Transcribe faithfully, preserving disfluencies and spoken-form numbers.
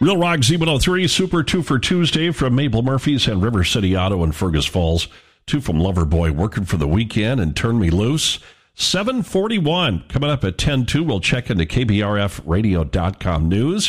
Real Rock Z one oh three, Super two for Tuesday from Mabel Murphy's and River City Auto in Fergus Falls. Two from Loverboy, Working for the Weekend and Turn Me Loose. seven forty-one, coming up at ten two, we'll check into K B R F radio dot com news.